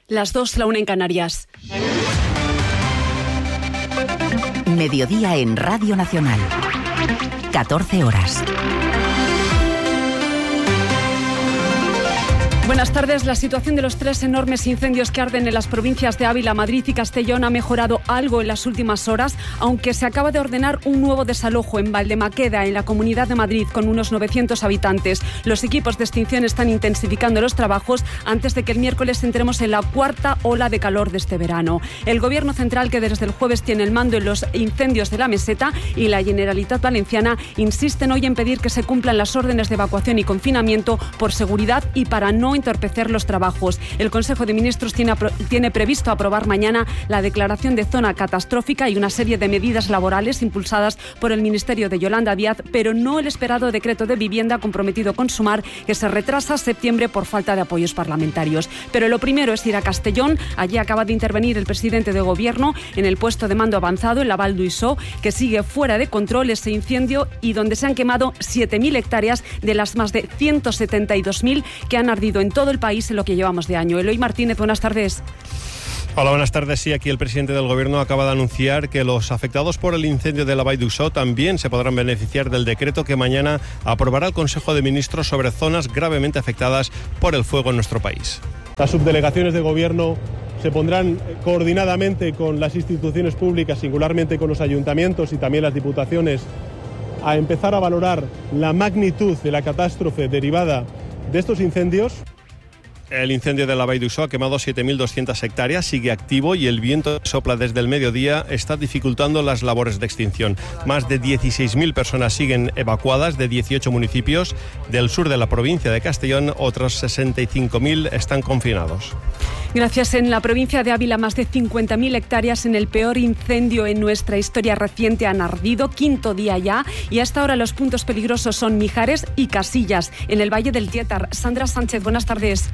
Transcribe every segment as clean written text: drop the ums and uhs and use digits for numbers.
Las 2, la 1 en Canarias. Mediodía en Radio Nacional. 14 horas. Buenas tardes. La situación de los 3 enormes incendios que arden en las provincias de Ávila, Madrid y Castellón ha mejorado algo en las últimas horas, aunque se acaba de ordenar un nuevo desalojo en Valdemaqueda, en la Comunidad de Madrid, con unos 900 habitantes. Los equipos de extinción están intensificando los trabajos antes de que el miércoles entremos en la 4ª ola de calor de este verano. El Gobierno central, que desde el jueves tiene el mando en los incendios de la Meseta, y la Generalitat Valenciana insisten hoy en pedir que se cumplan las órdenes de evacuación y confinamiento por seguridad y para no entorpecer los trabajos. El Consejo de Ministros tiene previsto aprobar mañana la declaración de zona catastrófica y una serie de medidas laborales impulsadas por el Ministerio de Yolanda Díaz, pero no el esperado decreto de vivienda comprometido con Sumar, que se retrasa a septiembre por falta de apoyos parlamentarios. Pero lo primero es ir a Castellón. Allí acaba de intervenir el presidente de Gobierno en el puesto de mando avanzado, en la Val d'Uixó, que sigue fuera de control ese incendio y donde se han quemado 7.000 hectáreas de las más de 172.000 que han ardido en todo el país en lo que llevamos de año. Eloy Martínez, buenas tardes. Hola, buenas tardes. Sí, aquí el presidente del Gobierno acaba de anunciar que los afectados por el incendio de la Vall d'Uixó también se podrán beneficiar del decreto que mañana aprobará el Consejo de Ministros sobre zonas gravemente afectadas por el fuego en nuestro país. Las subdelegaciones de Gobierno se pondrán coordinadamente con las instituciones públicas, singularmente con los ayuntamientos y también las diputaciones, a empezar a valorar la magnitud de la catástrofe derivada de estos incendios. El incendio de la Vall d'Uixó ha quemado 7.200 hectáreas, sigue activo y el viento que sopla desde el mediodía está dificultando las labores de extinción. Más de 16.000 personas siguen evacuadas de 18 municipios del sur de la provincia de Castellón. Otros 65.000 están confinados. Gracias. En la provincia de Ávila, más de 50.000 hectáreas en el peor incendio en nuestra historia reciente han ardido, 5º día ya, y hasta ahora los puntos peligrosos son Mijares y Casillas, en el Valle del Tietar. Sandra Sánchez, buenas tardes.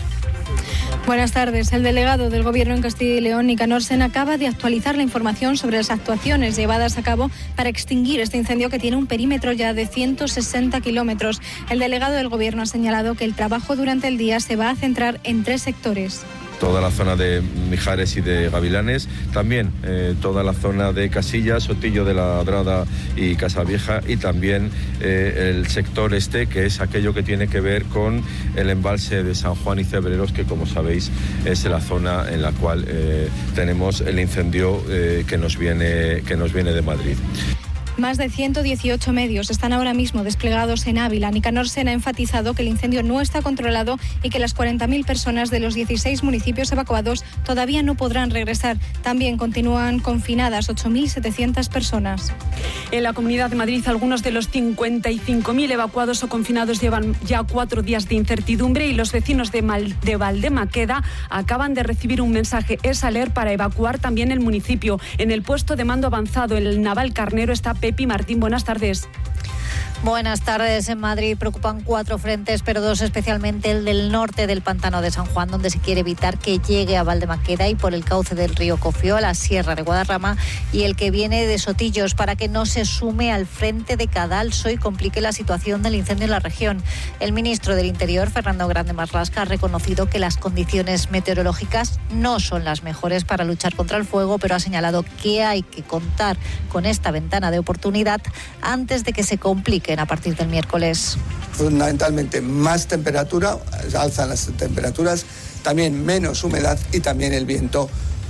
Buenas tardes. El delegado del Gobierno en Castilla y León, Nicanor Sena, acaba de actualizar la información sobre las actuaciones llevadas a cabo para extinguir este incendio, que tiene un perímetro ya de 160 kilómetros. El delegado del Gobierno ha señalado que el trabajo durante el día se va a centrar en 3 sectores. Toda la zona de Mijares y de Gavilanes, también toda la zona de Casillas, Sotillo de la Ladrada y Casavieja, y también el sector este, que es aquello que tiene que ver con el embalse de San Juan y Cebreros, que como sabéis es la zona en la cual tenemos el incendio que nos viene de Madrid. Más de 118 medios están ahora mismo desplegados en Ávila. Nicanor Sena ha enfatizado que el incendio no está controlado y que las 40.000 personas de los 16 municipios evacuados todavía no podrán regresar. También continúan confinadas 8.700 personas. En la Comunidad de Madrid, algunos de los 55.000 evacuados o confinados llevan ya 4 días de incertidumbre, y los vecinos de Valdemaqueda acaban de recibir un mensaje. Es aler para evacuar también el municipio. En el puesto de mando avanzado, el Naval Carnero, está Pepi Martín. Buenas tardes. Buenas tardes. En Madrid preocupan 4 frentes, pero 2 especialmente, el del norte del pantano de San Juan, donde se quiere evitar que llegue a Valdemaqueda, y por el cauce del río Cofió a la Sierra de Guadarrama, y el que viene de Sotillos, para que no se sume al frente de Cadalso y complique la situación del incendio en la región. El ministro del Interior, Fernando Grande Marlaska, ha reconocido que las condiciones meteorológicas no son las mejores para luchar contra el fuego, pero ha señalado que hay que contar con esta ventana de oportunidad antes de que se complique a partir del miércoles. Fundamentalmente más temperatura, alzan las temperaturas, también menos humedad, y también el viento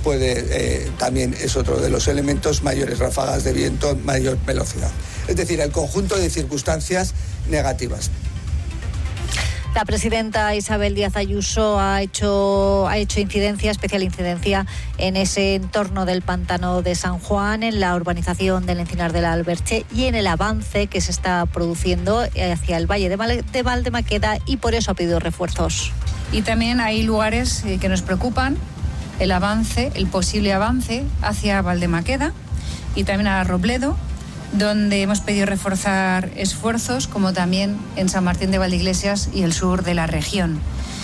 también es otro de los elementos, mayores ráfagas de viento, mayor velocidad. Es decir, el conjunto de circunstancias negativas. La presidenta Isabel Díaz Ayuso ha hecho especial incidencia en ese entorno del pantano de San Juan, en la urbanización del Encinar de la Alberche y en el avance que se está produciendo hacia el Valle de Valdemaqueda, y por eso ha pedido refuerzos. Y también hay lugares que nos preocupan, el posible avance hacia Valdemaqueda y también a Robledo, donde hemos pedido reforzar esfuerzos, como también en San Martín de Valdeiglesias y el sur de la región.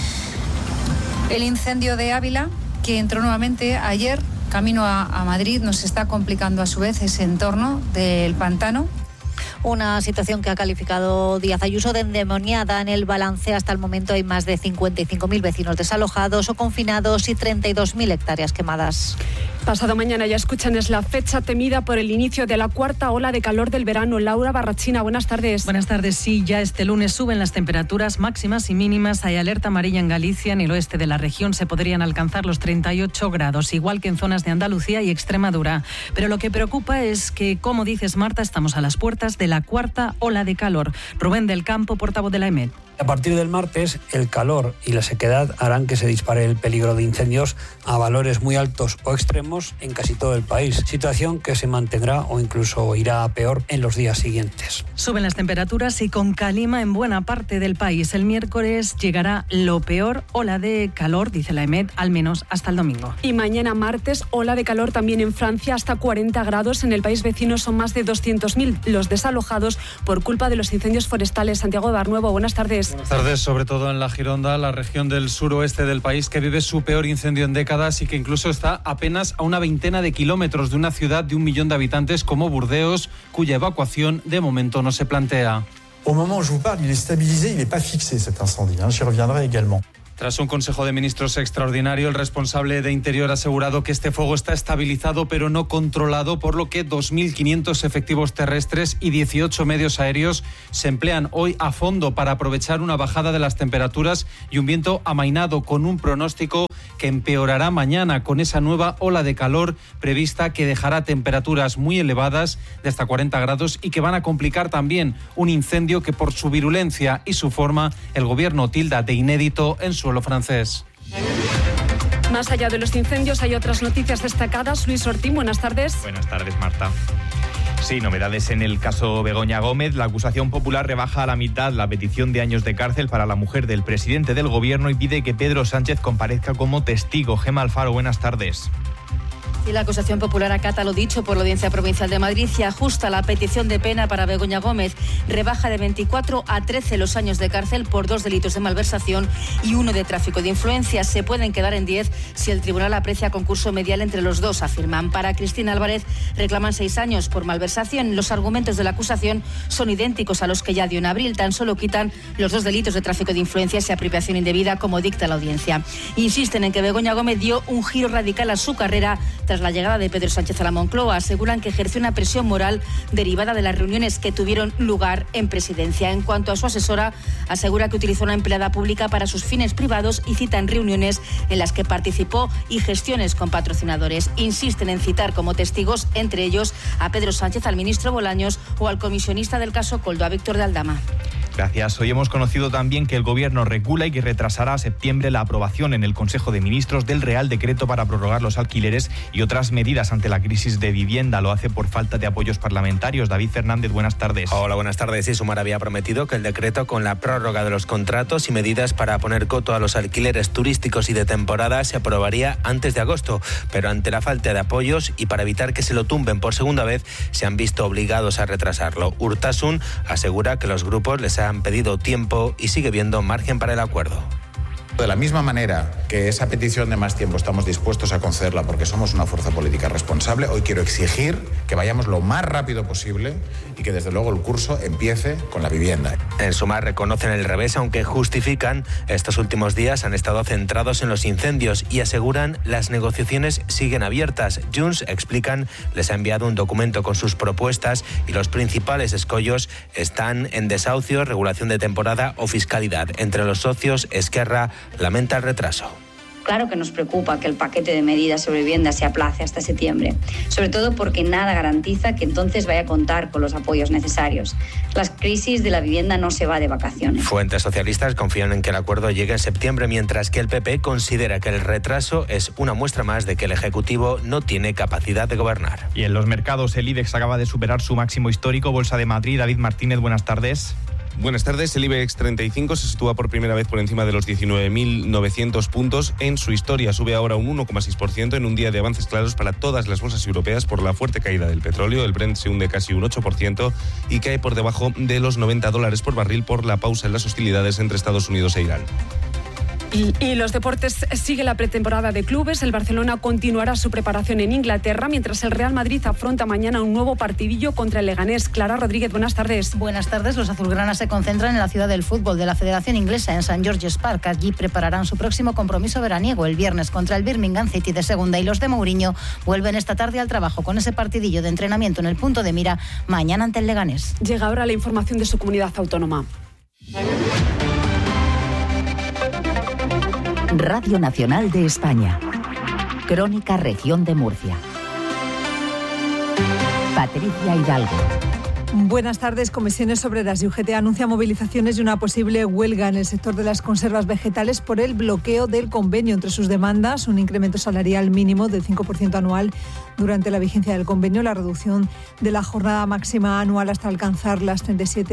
El incendio de Ávila, que entró nuevamente ayer camino a Madrid, nos está complicando a su vez ese entorno del pantano. Una situación que ha calificado Díaz Ayuso de endemoniada. En el balance hasta el momento hay más de 55.000 vecinos desalojados o confinados y 32.000 hectáreas quemadas. Pasado mañana, ya escuchan, es la fecha temida por el inicio de la cuarta ola de calor del verano. Laura Barrachina, buenas tardes. Buenas tardes. Sí, ya este lunes suben las temperaturas máximas y mínimas. Hay alerta amarilla en Galicia. En el oeste de la región se podrían alcanzar los 38 grados, igual que en zonas de Andalucía y Extremadura. Pero lo que preocupa es que, como dices, Marta, estamos a las puertas de la cuarta ola de calor. Rubén del Campo, portavoz de la EMET. A partir del martes, el calor y la sequedad harán que se dispare el peligro de incendios a valores muy altos o extremos en casi todo el país, situación que se mantendrá o incluso irá a peor en los días siguientes. Suben las temperaturas y con calima en buena parte del país. El miércoles llegará lo peor, ola de calor, dice la EMET, al menos hasta el domingo. Y mañana martes, ola de calor también en Francia, hasta 40 grados. En el país vecino son más de 200.000 los desalojados por culpa de los incendios forestales. Santiago de Barnuevo, buenas tardes. Buenas tardes, sobre todo en la Gironda, la región del suroeste del país, que vive su peor incendio en décadas y que incluso está apenas a una veintena de kilómetros de una ciudad de 1 millón de habitantes como Burdeos, cuya evacuación de momento no se plantea. Au moment où je vous parle, il est stabilisé, il n'est pas fixé cet incendie. J'y reviendrai également. Tras un Consejo de Ministros extraordinario, el responsable de Interior ha asegurado que este fuego está estabilizado pero no controlado, por lo que 2.500 efectivos terrestres y 18 medios aéreos se emplean hoy a fondo para aprovechar una bajada de las temperaturas y un viento amainado, con un pronóstico que empeorará mañana con esa nueva ola de calor prevista que dejará temperaturas muy elevadas de hasta 40 grados y que van a complicar también un incendio que, por su virulencia y su forma, el gobierno tilda de inédito en suelo francés. Más allá de los incendios hay otras noticias destacadas. Luis Ortín, buenas tardes. Buenas tardes, Marta. Sí, novedades en el caso Begoña Gómez. La acusación popular rebaja a la mitad la petición de años de cárcel para la mujer del presidente del gobierno y pide que Pedro Sánchez comparezca como testigo. Gemma Alfaro, buenas tardes. Y la acusación popular acata lo dicho por la Audiencia Provincial de Madrid y ajusta la petición de pena para Begoña Gómez. Rebaja de 24 a 13 los años de cárcel por 2 delitos de malversación y 1 de tráfico de influencias. Se pueden quedar en 10 si el tribunal aprecia concurso medial entre los dos, afirman. Para Cristina Álvarez reclaman 6 años por malversación. Los argumentos de la acusación son idénticos a los que ya dio en abril. Tan solo quitan los 2 delitos de tráfico de influencias y apropiación indebida, como dicta la audiencia. Insisten en que Begoña Gómez dio un giro radical a su carrera tras la llegada de Pedro Sánchez a la Moncloa. Aseguran que ejerció una presión moral derivada de las reuniones que tuvieron lugar en presidencia. En cuanto a su asesora, asegura que utilizó una empleada pública para sus fines privados y citan reuniones en las que participó y gestiones con patrocinadores. Insisten en citar como testigos, entre ellos, a Pedro Sánchez, al ministro Bolaños o al comisionista del caso Koldo, a Víctor de Aldama. Gracias. Hoy hemos conocido también que el Gobierno recula y que retrasará a septiembre la aprobación en el Consejo de Ministros del Real Decreto para prorrogar los alquileres y otras medidas ante la crisis de vivienda. Lo hace por falta de apoyos parlamentarios. David Fernández, buenas tardes. Hola, buenas tardes. Sí, Sumar había prometido que el decreto con la prórroga de los contratos y medidas para poner coto a los alquileres turísticos y de temporada se aprobaría antes de agosto, pero ante la falta de apoyos y para evitar que se lo tumben por segunda vez, se han visto obligados a retrasarlo. Urtasun asegura que los grupos les han pedido tiempo y sigue viendo margen para el acuerdo. De la misma manera que esa petición de más tiempo estamos dispuestos a concederla porque somos una fuerza política responsable, hoy quiero exigir que vayamos lo más rápido posible y que desde luego el curso empiece con la vivienda. En Sumar reconocen el revés, aunque justifican estos últimos días han estado centrados en los incendios y aseguran las negociaciones siguen abiertas. Junts, explican, les ha enviado un documento con sus propuestas y los principales escollos están en desahucio, regulación de temporada o fiscalidad. Entre los socios, Esquerra lamenta el retraso. Claro que nos preocupa que el paquete de medidas sobre vivienda se aplace hasta septiembre, sobre todo porque nada garantiza que entonces vaya a contar con los apoyos necesarios. La crisis de la vivienda no se va de vacaciones. Fuentes socialistas confían en que el acuerdo llegue en septiembre, mientras que el PP considera que el retraso es una muestra más de que el Ejecutivo no tiene capacidad de gobernar. Y en los mercados, el IBEX acaba de superar su máximo histórico. Bolsa de Madrid, David Martínez, buenas tardes. Buenas tardes. El IBEX 35 se sitúa por primera vez por encima de los 19.900 puntos en su historia. Sube ahora un 1,6% en un día de avances claros para todas las bolsas europeas por la fuerte caída del petróleo. El Brent se hunde casi un 8% y cae por debajo de los $90 por barril por la pausa en las hostilidades entre Estados Unidos e Irán. Y los deportes, sigue la pretemporada de clubes. El Barcelona continuará su preparación en Inglaterra, mientras el Real Madrid afronta mañana un nuevo partidillo contra el Leganés. Clara Rodríguez, buenas tardes. Buenas tardes. Los azulgranas se concentran en la ciudad del fútbol de la Federación Inglesa, en St. George's Park. Allí prepararán su próximo compromiso veraniego el viernes contra el Birmingham City de segunda, y los de Mourinho vuelven esta tarde al trabajo con ese partidillo de entrenamiento en el punto de mira mañana ante el Leganés. Llega ahora la información de su comunidad autónoma. Radio Nacional de España. Crónica Región de Murcia. Patricia Hidalgo. Buenas tardes. Comisiones Obreras y UGT anuncia movilizaciones y una posible huelga en el sector de las conservas vegetales por el bloqueo del convenio. Entre sus demandas, un incremento salarial mínimo del 5% anual durante la vigencia del convenio, la reducción de la jornada máxima anual hasta alcanzar las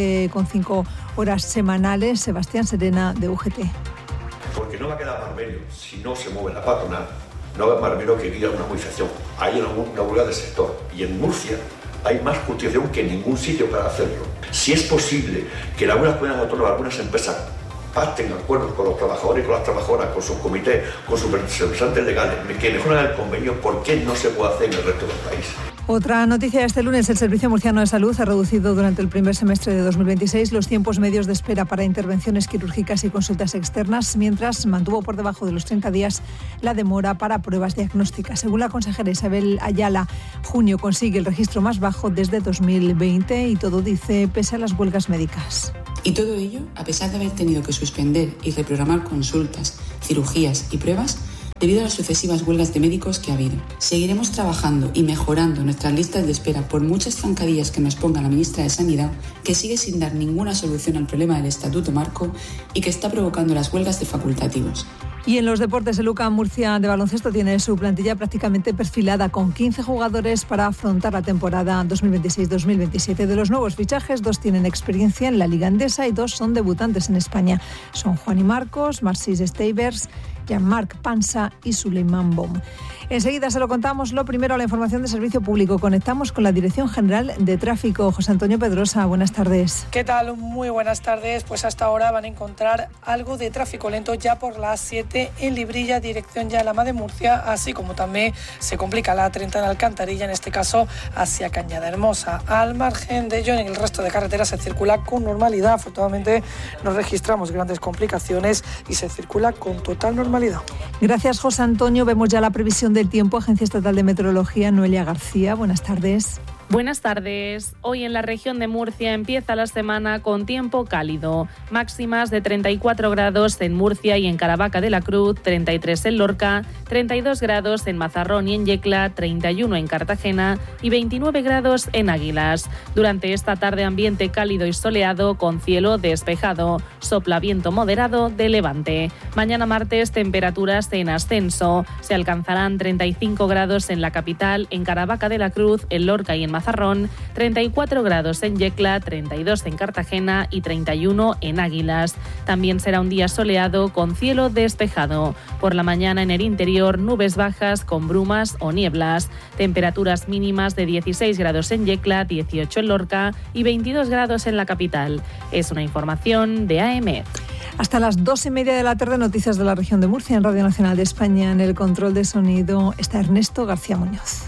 37,5 horas semanales. Sebastián Serena, de UGT. Porque no va a quedar más remedio si no se mueve la patronal, no va a más remedio que ir a una movilización. Hay una huelga del sector y en Murcia hay más justificación que en ningún sitio para hacerlo. Si es posible que en algunas comunidades autónomas, algunas empresas pacten acuerdos con los trabajadores y con las trabajadoras, con sus comités, con sus representantes legales, que mejoran el convenio, ¿por qué no se puede hacer en el resto del país? Otra noticia de este lunes: el Servicio Murciano de Salud ha reducido durante el primer semestre de 2026 los tiempos medios de espera para intervenciones quirúrgicas y consultas externas, mientras mantuvo por debajo de los 30 días la demora para pruebas diagnósticas. Según la consejera Isabel Ayala, junio consigue el registro más bajo desde 2020, y todo, dice, pese a las huelgas médicas. Y todo ello a pesar de haber tenido que suspender y reprogramar consultas, cirugías y pruebas debido a las sucesivas huelgas de médicos que ha habido. Seguiremos trabajando y mejorando nuestras listas de espera por muchas zancadillas que nos ponga la ministra de Sanidad, que sigue sin dar ninguna solución al problema del Estatuto Marco y que está provocando las huelgas de facultativos. Y en los deportes, el UCAM Murcia de baloncesto tiene su plantilla prácticamente perfilada, con 15 jugadores para afrontar la temporada 2026-2027. De los nuevos fichajes, 2 tienen experiencia en la Liga Endesa y 2 son debutantes en España. Son Juan y Marcos, Marcis Stavers, Jean-Marc Pansa y Suleiman Bom. Enseguida se lo contamos. Lo primero, la información de servicio público. Conectamos con la Dirección General de Tráfico. José Antonio Pedrosa, buenas tardes. ¿Qué tal? Muy buenas tardes. Pues hasta ahora van a encontrar algo de tráfico lento ya por la A7 en Librilla, dirección Yalama de Murcia, así como también se complica la A30 en Alcantarilla, en este caso hacia Cañada Hermosa. Al margen de ello, en el resto de carreteras se circula con normalidad. Afortunadamente no registramos grandes complicaciones y se circula con total normalidad. Gracias, José Antonio. Vemos ya la previsión del tiempo. Agencia Estatal de Meteorología, Noelia García, buenas tardes. Buenas tardes. Hoy en la región de Murcia empieza la semana con tiempo cálido. Máximas de 34 grados en Murcia y en Caravaca de la Cruz, 33 en Lorca, 32 grados en Mazarrón y en Yecla, 31 en Cartagena y 29 grados en Águilas. Durante esta tarde, ambiente cálido y soleado con cielo despejado. Sopla viento moderado de levante. Mañana martes, temperaturas en ascenso. Se alcanzarán 35 grados en la capital, en Caravaca de la Cruz, en Lorca y en Mazarrón, 34 grados en Yecla, 32 en Cartagena y 31 en Águilas. También será un día soleado con cielo despejado. Por la mañana en el interior, nubes bajas con brumas o nieblas. Temperaturas mínimas de 16 grados en Yecla, 18 en Lorca y 22 grados en la capital. Es una información de AEMET. Hasta las 2:30 de la tarde, noticias de la región de Murcia en Radio Nacional de España. En el control de sonido está Ernesto García Muñoz.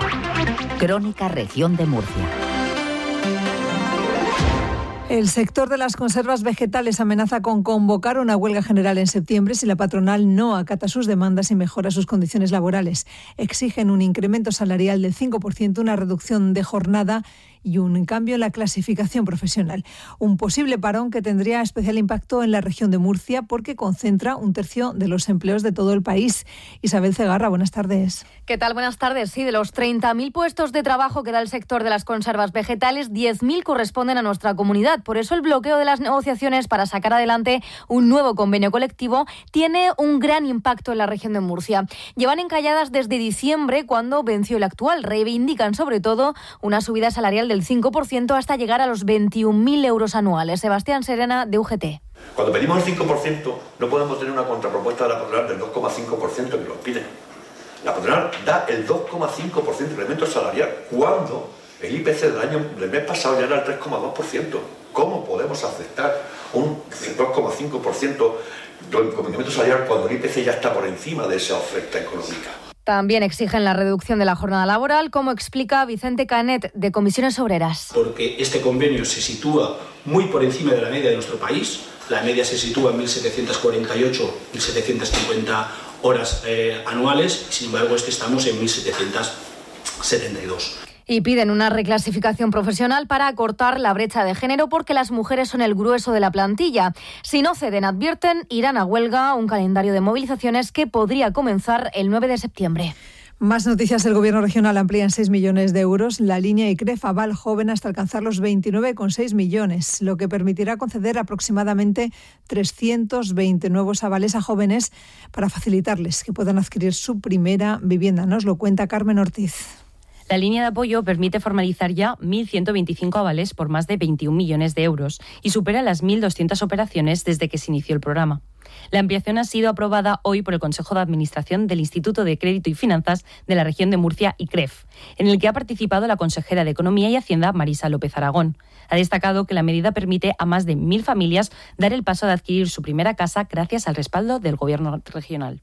Crónica Región de Murcia. El sector de las conservas vegetales amenaza con convocar una huelga general en septiembre si la patronal no acata sus demandas y mejora sus condiciones laborales. Exigen un incremento salarial del 5%, una reducción de jornada y un cambio en la clasificación profesional. Un posible parón que tendría especial impacto en la región de Murcia porque concentra 1/3 de los empleos de todo el país. Isabel Cegarra, buenas tardes. ¿Qué tal? Buenas tardes. Sí, de los 30.000 puestos de trabajo que da el sector de las conservas vegetales, 10.000 corresponden a nuestra comunidad. Por eso el bloqueo de las negociaciones para sacar adelante un nuevo convenio colectivo tiene un gran impacto en la región de Murcia. Llevan encalladas desde diciembre, cuando venció el actual. Reivindican sobre todo una subida salarial del 5% hasta llegar a los 21.000 euros anuales. Sebastián Serena, de UGT. Cuando pedimos el 5%, no podemos tener una contrapropuesta de la patronal del 2,5% que nos piden. La patronal da el 2,5% de incremento salarial, cuando el IPC del mes pasado ya era el 3,2%. ¿Cómo podemos aceptar un 2,5% del incremento salarial cuando el IPC ya está por encima de esa oferta económica. También exigen la reducción de la jornada laboral, como explica Vicente Canet, de Comisiones Obreras. Porque este convenio se sitúa muy por encima de la media de nuestro país. La media se sitúa en 1.748, 1.750 horas anuales. Sin embargo, estamos en 1.772. Y piden una reclasificación profesional para acortar la brecha de género porque las mujeres son el grueso de la plantilla. Si no ceden, advierten, irán a huelga, un calendario de movilizaciones que podría comenzar el 9 de septiembre. Más noticias. El Gobierno regional amplía en 6 millones de euros la línea ICREF Aval Joven hasta alcanzar los 29,6 millones, lo que permitirá conceder aproximadamente 320 nuevos avales a jóvenes para facilitarles que puedan adquirir su primera vivienda. Nos lo cuenta Carmen Ortiz. La línea de apoyo permite formalizar ya 1.125 avales por más de 21 millones de euros y supera las 1.200 operaciones desde que se inició el programa. La ampliación ha sido aprobada hoy por el Consejo de Administración del Instituto de Crédito y Finanzas de la región de Murcia, ICREF, en el que ha participado la consejera de Economía y Hacienda, Marisa López Aragón. Ha destacado que la medida permite a más de 1.000 familias dar el paso de adquirir su primera casa gracias al respaldo del Gobierno regional.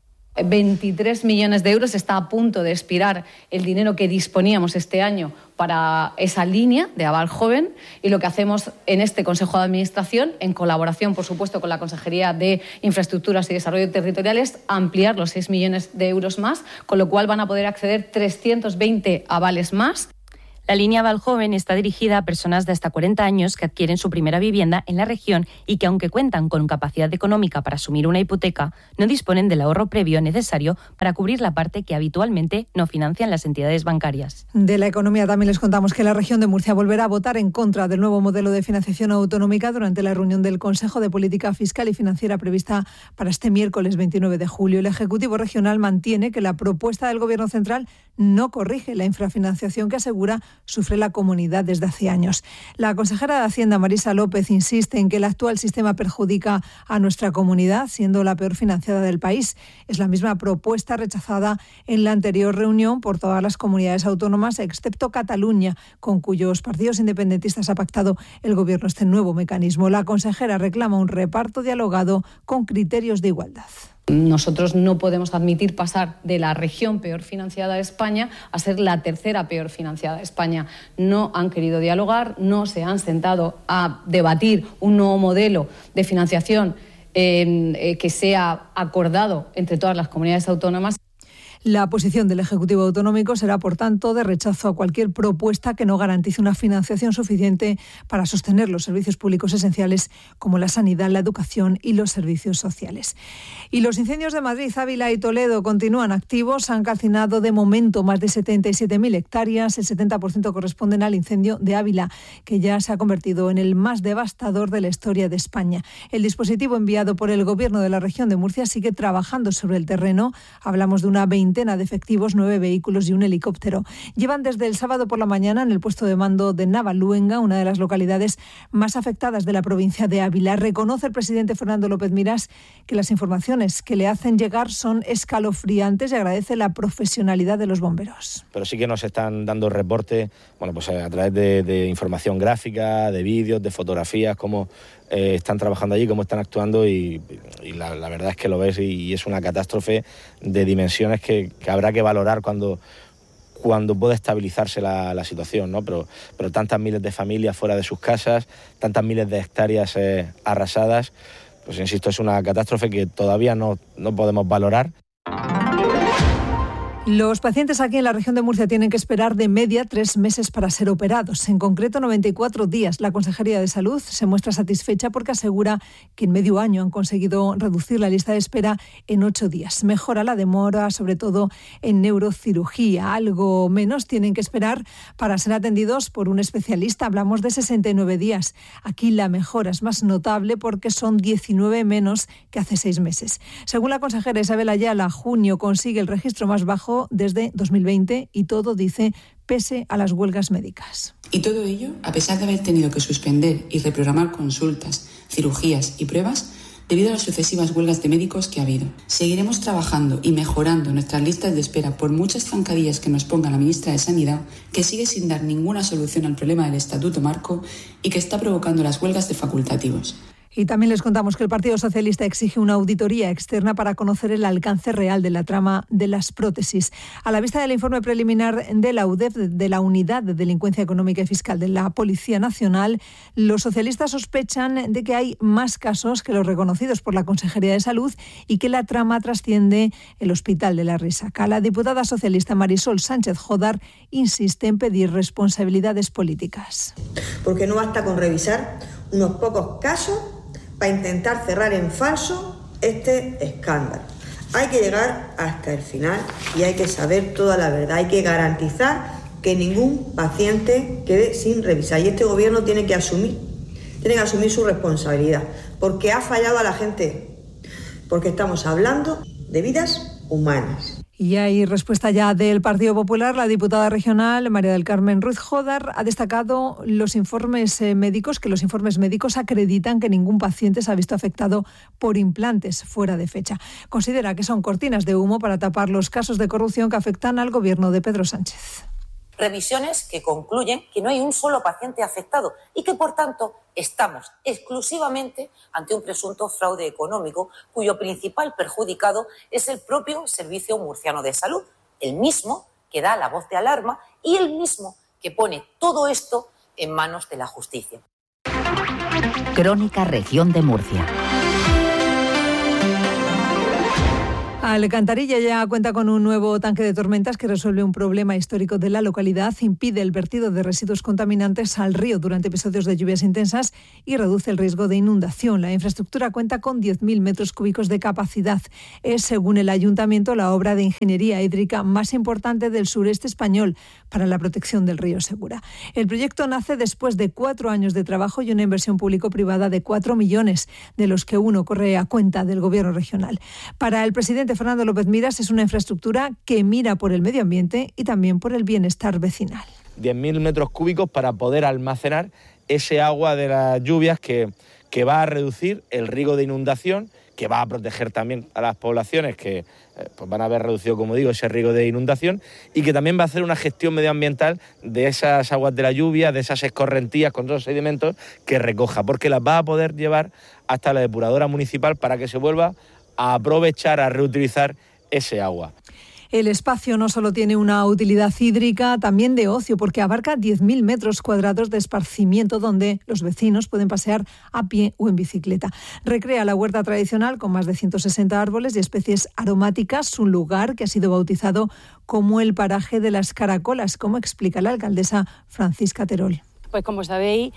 23 millones de euros, está a punto de expirar el dinero que disponíamos este año para esa línea de Aval Joven, y lo que hacemos en este Consejo de Administración, en colaboración, por supuesto, con la Consejería de Infraestructuras y Desarrollo Territorial, es ampliar los 6 millones de euros más, con lo cual van a poder acceder 320 avales más. La línea Aval Joven está dirigida a personas de hasta 40 años que adquieren su primera vivienda en la región y que, aunque cuentan con capacidad económica para asumir una hipoteca, no disponen del ahorro previo necesario para cubrir la parte que habitualmente no financian las entidades bancarias. De la economía también les contamos que la región de Murcia volverá a votar en contra del nuevo modelo de financiación autonómica durante la reunión del Consejo de Política Fiscal y Financiera prevista para este miércoles 29 de julio. El Ejecutivo Regional mantiene que la propuesta del Gobierno central no corrige la infrafinanciación que asegura sufre la comunidad desde hace años. La consejera de Hacienda, Marisa López, insiste en que el actual sistema perjudica a nuestra comunidad, siendo la peor financiada del país. Es la misma propuesta rechazada en la anterior reunión por todas las comunidades autónomas, excepto Cataluña, con cuyos partidos independentistas ha pactado el Gobierno este nuevo mecanismo. La consejera reclama un reparto dialogado con criterios de igualdad. Nosotros no podemos admitir pasar de la región peor financiada de España a ser la tercera peor financiada de España. No han querido dialogar, no se han sentado a debatir un nuevo modelo de financiación que sea acordado entre todas las comunidades autónomas. La posición del Ejecutivo Autonómico será, por tanto, de rechazo a cualquier propuesta que no garantice una financiación suficiente para sostener los servicios públicos esenciales como la sanidad, la educación y los servicios sociales. Y los incendios de Madrid, Ávila y Toledo continúan activos. Han calcinado de momento más de 77.000 hectáreas. El 70% corresponden al incendio de Ávila, que ya se ha convertido en el más devastador de la historia de España. El dispositivo enviado por el Gobierno de la región de Murcia sigue trabajando sobre el terreno. Hablamos de una veintena de efectivos, 9 vehículos y un helicóptero. Llevan desde el sábado por la mañana en el puesto de mando de Navaluenga, una de las localidades más afectadas de la provincia de Ávila. Reconoce el presidente Fernando López Miras que las informaciones que le hacen llegar son escalofriantes y agradece la profesionalidad de los bomberos. Pero sí que nos están dando reporte, pues a través de información gráfica, de vídeos, de fotografías, cómo están trabajando allí, cómo están actuando y la verdad es que lo ves y es una catástrofe de dimensiones que habrá que valorar cuando pueda estabilizarse la situación, ¿no? Pero tantas miles de familias fuera de sus casas, tantas miles de hectáreas arrasadas, pues insisto, es una catástrofe que todavía no podemos valorar. Los pacientes aquí en la región de Murcia tienen que esperar de media 3 meses para ser operados, en concreto 94 días. La Consejería de Salud se muestra satisfecha porque asegura que en medio año han conseguido reducir la lista de espera en 8 días. Mejora la demora, sobre todo en neurocirugía. Algo menos tienen que esperar para ser atendidos por un especialista. Hablamos de 69 días. Aquí la mejora es más notable porque son 19 menos que hace 6 meses. Según la consejera Isabel Ayala, junio consigue el registro más bajo desde 2020 y todo, dice, pese a las huelgas médicas. Y todo ello a pesar de haber tenido que suspender y reprogramar consultas, cirugías y pruebas debido a las sucesivas huelgas de médicos que ha habido. Seguiremos trabajando y mejorando nuestras listas de espera por muchas zancadillas que nos ponga la ministra de Sanidad, que sigue sin dar ninguna solución al problema del Estatuto Marco y que está provocando las huelgas de facultativos. Y también les contamos que el Partido Socialista exige una auditoría externa para conocer el alcance real de la trama de las prótesis. A la vista del informe preliminar de la UDEF, de la Unidad de Delincuencia Económica y Fiscal de la Policía Nacional, los socialistas sospechan de que hay más casos que los reconocidos por la Consejería de Salud y que la trama trasciende el Hospital de la Risaca. La diputada socialista Marisol Sánchez Jodar insiste en pedir responsabilidades políticas. Porque no basta con revisar unos pocos casos para intentar cerrar en falso este escándalo. Hay que llegar hasta el final y hay que saber toda la verdad. Hay que garantizar que ningún paciente quede sin revisar. Y este gobierno tiene que asumir su responsabilidad, porque ha fallado a la gente, porque estamos hablando de vidas humanas. Y hay respuesta ya del Partido Popular. La diputada regional María del Carmen Ruiz Jodar ha destacado los informes médicos, que los informes médicos acreditan que ningún paciente se ha visto afectado por implantes fuera de fecha. Considera que son cortinas de humo para tapar los casos de corrupción que afectan al gobierno de Pedro Sánchez. Revisiones que concluyen que no hay un solo paciente afectado y que, por tanto, estamos exclusivamente ante un presunto fraude económico cuyo principal perjudicado es el propio Servicio Murciano de Salud, el mismo que da la voz de alarma y el mismo que pone todo esto en manos de la justicia. Crónica Región de Murcia. Alcantarilla ya cuenta con un nuevo tanque de tormentas que resuelve un problema histórico de la localidad, impide el vertido de residuos contaminantes al río durante episodios de lluvias intensas y reduce el riesgo de inundación. La infraestructura cuenta con 10.000 metros cúbicos de capacidad. Es, según el ayuntamiento, la obra de ingeniería hídrica más importante del sureste español para la protección del río Segura. El proyecto nace después de 4 años de trabajo y una inversión público-privada de 4 millones, de los que 1 corre a cuenta del Gobierno regional. Para el presidente Fernando López Miras es una infraestructura que mira por el medio ambiente y también por el bienestar vecinal. 10.000 metros cúbicos para poder almacenar ese agua de las lluvias que va a reducir el riesgo de inundación, que va a proteger también a las poblaciones que pues van a haber reducido, como digo, ese riesgo de inundación, y que también va a hacer una gestión medioambiental de esas aguas de la lluvia, de esas escorrentías con todos los sedimentos que recoja, porque las va a poder llevar hasta la depuradora municipal para que se vuelva a aprovechar, a reutilizar ese agua. El espacio no solo tiene una utilidad hídrica, también de ocio, porque abarca 10.000 metros cuadrados de esparcimiento donde los vecinos pueden pasear a pie o en bicicleta. Recrea la huerta tradicional con más de 160 árboles y especies aromáticas, un lugar que ha sido bautizado como el paraje de las caracolas, como explica la alcaldesa Francisca Terol. Pues como sabéis,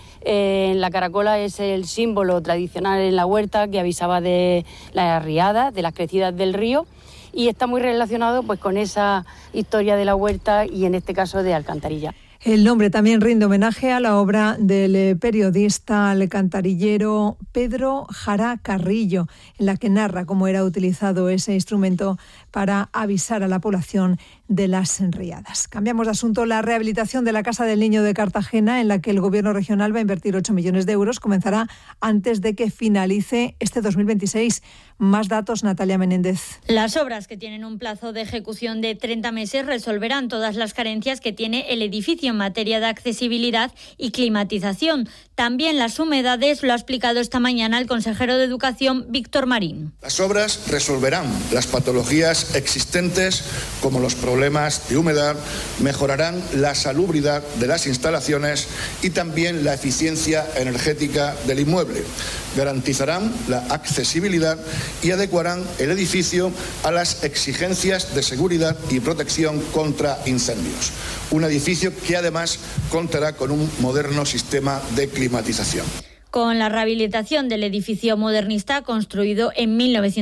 la caracola es el símbolo tradicional en la huerta que avisaba de las riadas, de las crecidas del río, y está muy relacionado pues con esa historia de la huerta y en este caso de Alcantarilla. El nombre también rinde homenaje a la obra del periodista alcantarillero Pedro Jara Carrillo, en la que narra cómo era utilizado ese instrumento para avisar a la población de las riadas. Cambiamos de asunto. La rehabilitación de la Casa del Niño de Cartagena, en la que el Gobierno regional va a invertir 8 millones de euros, comenzará antes de que finalice este 2026. Más datos, Natalia Menéndez. Las obras, que tienen un plazo de ejecución de 30 meses, resolverán todas las carencias que tiene el edificio en materia de accesibilidad y climatización. También las humedades, lo ha explicado esta mañana el consejero de Educación, Víctor Marín. Las obras resolverán las patologías existentes, como los problemas de humedad, mejorarán la salubridad de las instalaciones y también la eficiencia energética del inmueble. Garantizarán la accesibilidad y adecuarán el edificio a las exigencias de seguridad y protección contra incendios. Un edificio que además contará con un moderno sistema de climatización. Con la rehabilitación del edificio modernista construido en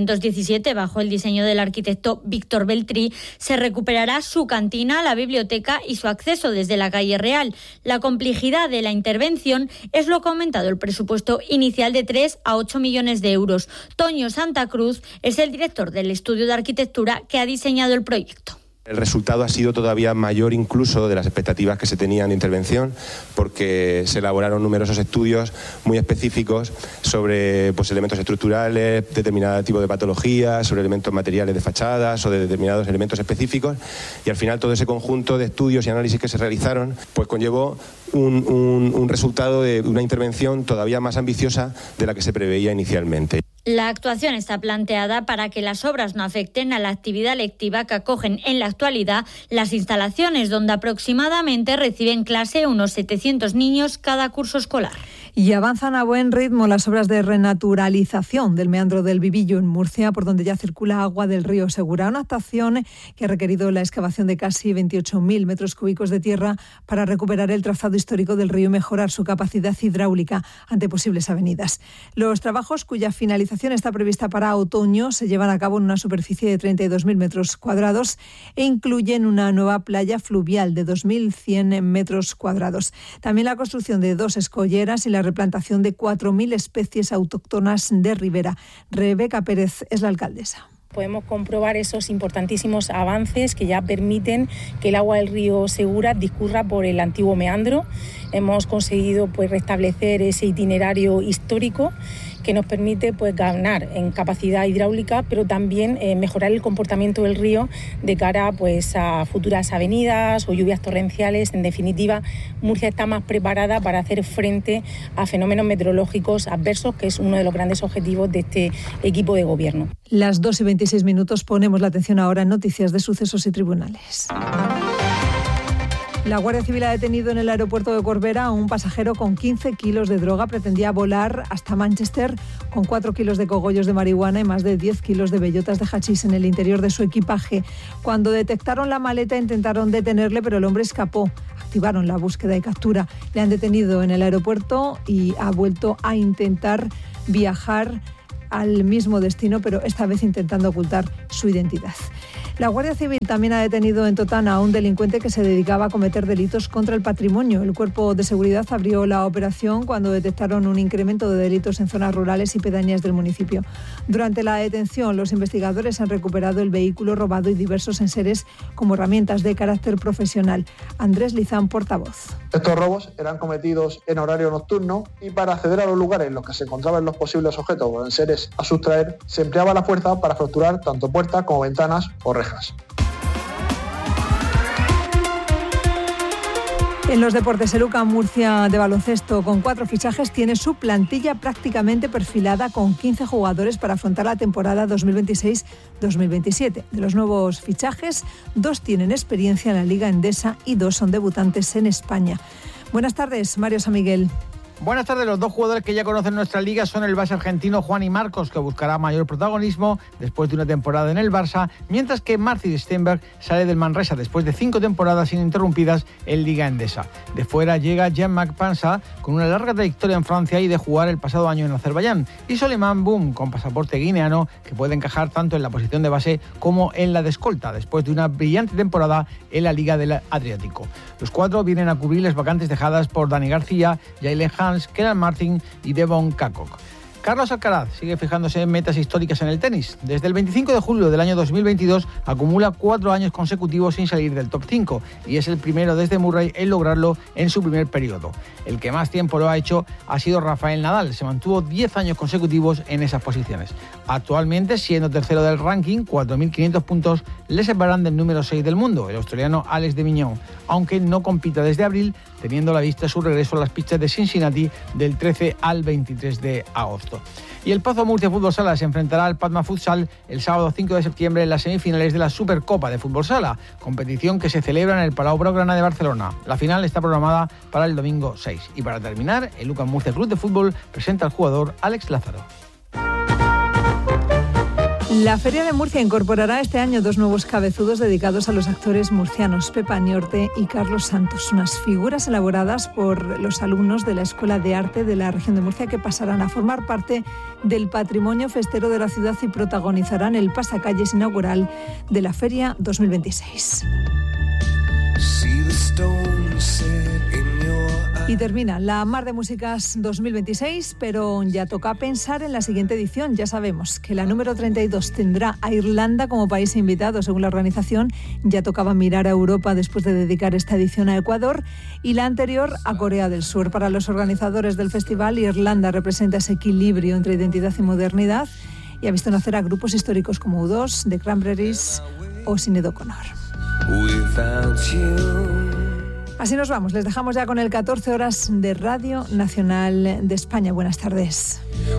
1917 bajo el diseño del arquitecto Víctor Beltrí, se recuperará su cantina, la biblioteca y su acceso desde la calle Real. La complejidad de la intervención es lo que ha aumentado el presupuesto inicial de 3 a 8 millones de euros. Toño Santa Cruz es el director del estudio de arquitectura que ha diseñado el proyecto. El resultado ha sido todavía mayor incluso de las expectativas que se tenían de intervención, porque se elaboraron numerosos estudios muy específicos sobre elementos estructurales, determinado tipo de patologías, sobre elementos materiales de fachadas o de determinados elementos específicos, y al final todo ese conjunto de estudios y análisis que se realizaron pues conllevó un resultado de una intervención todavía más ambiciosa de la que se preveía inicialmente. La actuación está planteada para que las obras no afecten a la actividad lectiva que acogen en la actualidad las instalaciones, donde aproximadamente reciben clase unos 700 niños cada curso escolar. Y avanzan a buen ritmo las obras de renaturalización del meandro del Vivillo en Murcia, por donde ya circula agua del río Segura. Una actuación que ha requerido la excavación de casi 28.000 metros cúbicos de tierra para recuperar el trazado histórico del río y mejorar su capacidad hidráulica ante posibles avenidas. Los trabajos, cuya finalización está prevista para otoño, se llevan a cabo en una superficie de 32.000 metros cuadrados e incluyen una nueva playa fluvial de 2.100 metros cuadrados. También la construcción de 2 escolleras y la replantación de 4.000 especies autóctonas de ribera. Rebeca Pérez es la alcaldesa. Podemos comprobar esos importantísimos avances que ya permiten que el agua del río Segura discurra por el antiguo meandro. Hemos conseguido restablecer ese itinerario histórico que nos permite ganar en capacidad hidráulica, pero también mejorar el comportamiento del río de cara a futuras avenidas o lluvias torrenciales. En definitiva, Murcia está más preparada para hacer frente a fenómenos meteorológicos adversos, que es uno de los grandes objetivos de este equipo de gobierno. Las 2:26, ponemos la atención ahora en noticias de sucesos y tribunales. La Guardia Civil ha detenido en el aeropuerto de Corbera a un pasajero con 15 kilos de droga. Pretendía volar hasta Manchester con 4 kilos de cogollos de marihuana y más de 10 kilos de bellotas de hachís en el interior de su equipaje. Cuando detectaron la maleta intentaron detenerle, pero el hombre escapó. Activaron la búsqueda y captura. Le han detenido en el aeropuerto y ha vuelto a intentar viajar al mismo destino, pero esta vez intentando ocultar su identidad. La Guardia Civil también ha detenido en Totana a un delincuente que se dedicaba a cometer delitos contra el patrimonio. El Cuerpo de Seguridad abrió la operación cuando detectaron un incremento de delitos en zonas rurales y pedanías del municipio. Durante la detención, los investigadores han recuperado el vehículo robado y diversos enseres como herramientas de carácter profesional. Andrés Lizán, portavoz. Estos robos eran cometidos en horario nocturno y para acceder a los lugares en los que se encontraban los posibles objetos o enseres a sustraer, se empleaba la fuerza para fracturar tanto puertas como ventanas o rejas. En los deportes, el UCAM Murcia de baloncesto, con 4 fichajes, tiene su plantilla prácticamente perfilada con 15 jugadores para afrontar la temporada 2026-2027. De los nuevos fichajes, 2 tienen experiencia en la Liga Endesa y 2 son debutantes en España. Buenas tardes, Mario San Miguel. Buenas tardes. Los 2 jugadores que ya conocen nuestra liga son el base argentino Juan Marcos, que buscará mayor protagonismo después de una temporada en el Barça, mientras que Marcin Stenberg sale del Manresa después de 5 temporadas ininterrumpidas en Liga Endesa. De fuera llega Jean-Marc Pansa, con una larga trayectoria en Francia y de jugar el pasado año en Azerbaiyán, y Soleiman Boum, con pasaporte guineano, que puede encajar tanto en la posición de base como en la de escolta, después de una brillante temporada en la Liga del Adriático. Los 4 vienen a cubrir las vacantes dejadas por Dani García, Jalen Hans, Kelan Martin y Devon Kakok. Carlos Alcaraz sigue fijándose en metas históricas en el tenis. Desde el 25 de julio del año 2022 acumula 4 años consecutivos sin salir del top 5 y es el primero desde Murray en lograrlo en su primer periodo. El que más tiempo lo ha hecho ha sido Rafael Nadal. Se mantuvo 10 años consecutivos en esas posiciones. Actualmente, siendo tercero del ranking, 4.500 puntos le separan del número 6 del mundo, el australiano Alex de Minaur, aunque no compita desde abril, teniendo a la vista su regreso a las pistas de Cincinnati del 13 al 23 de agosto. Y el Pozo Murcia Fútbol Sala se enfrentará al Padma Futsal el sábado 5 de septiembre en las semifinales de la Supercopa de Fútbol Sala, competición que se celebra en el Palau Blaugrana de Barcelona. La final está programada para el domingo 6. Y para terminar, el UCAM Murcia Club de Fútbol presenta al jugador Alex Lázaro. La Feria de Murcia incorporará este año 2 nuevos cabezudos dedicados a los actores murcianos, Pepa Niorte y Carlos Santos, unas figuras elaboradas por los alumnos de la Escuela de Arte de la región de Murcia que pasarán a formar parte del patrimonio festero de la ciudad y protagonizarán el pasacalles inaugural de la Feria 2026. Y termina la Mar de Músicas 2026, pero ya toca pensar en la siguiente edición. Ya sabemos que la número 32 tendrá a Irlanda como país invitado, según la organización. Ya tocaba mirar a Europa después de dedicar esta edición a Ecuador y la anterior a Corea del Sur. Para los organizadores del festival, Irlanda representa ese equilibrio entre identidad y modernidad y ha visto nacer a grupos históricos como U2, The Cranberries o Sinéad O'Connor. Así nos vamos, les dejamos ya con el 14 horas de Radio Nacional de España. Buenas tardes.